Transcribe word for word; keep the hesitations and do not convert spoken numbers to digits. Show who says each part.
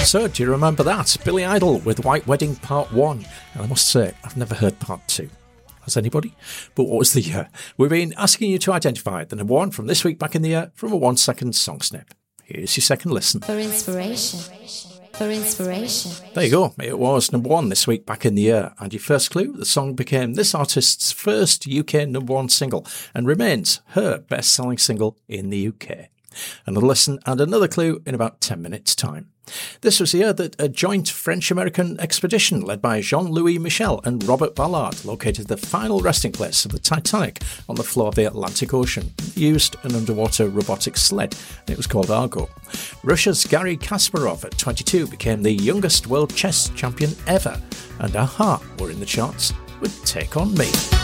Speaker 1: So, do you remember that? Billy Idol with White Wedding Part one. And I must say, I've never heard Part two. Has anybody? But what was the year? We've been asking you to identify the number one from this week back in the year from a one second song snip. Here's your second listen.
Speaker 2: For inspiration. For inspiration.
Speaker 1: There you go. It was number one this week back in the year. And your first clue, the song became this artist's first U K number one single and remains her best-selling single in the U K. Another listen and another clue in about ten minutes' time. This was the year that a joint French-American expedition led by Jean-Louis Michel and Robert Ballard located the final resting place of the Titanic on the floor of the Atlantic Ocean, used an underwater robotic sled, and it was called Argo. Russia's Garry Kasparov at twenty-two became the youngest world chess champion ever, and a-ha were in the charts with Take On Me.